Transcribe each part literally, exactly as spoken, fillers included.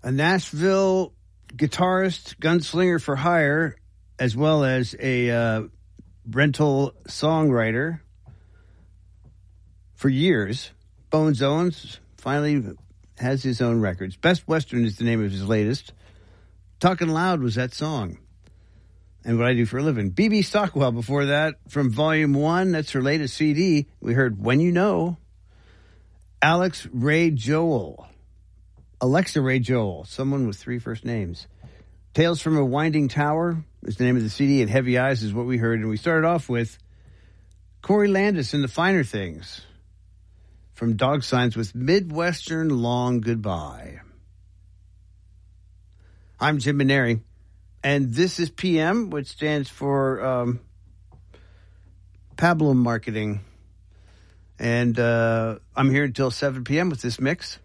a Nashville guitarist, gunslinger for hire, as well as a uh, rental songwriter for years. Bones Owens finally has his own records. Best Western is the name of his latest. Talking Loud was that song. And What I Do for a Living. B B Stockwell before that from Volume one. That's her latest C D. We heard When You Know. Alex Ray Joel. Alexa Ray Joel. Someone with three first names. Tales from a Winding Tower is the name of the C D. And Heavy Eyes is what we heard. And we started off with Corey Landis and the Finer Things from Dog Signs with Midwestern Long Goodbye. I'm Jim Maneri. And this is P M, which stands for um, Pablum Marketing. And uh, I'm here until seven p.m. with this mix.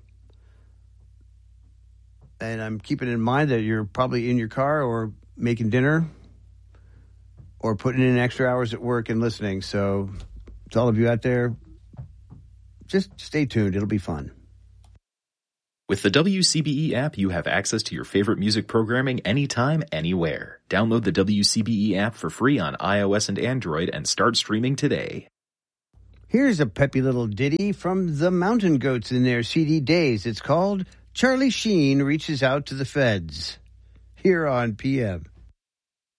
And I'm keeping in mind that you're probably in your car or making dinner or putting in extra hours at work and listening. So to all of you out there, just stay tuned. It'll be fun. With the W C B E app, you have access to your favorite music programming anytime, anywhere. Download the W C B E app for free on iOS and Android and start streaming today. Here's a peppy little ditty from the Mountain Goats in their C D Days. It's called Charlie Sheen Reaches Out to the Feds, here on P M.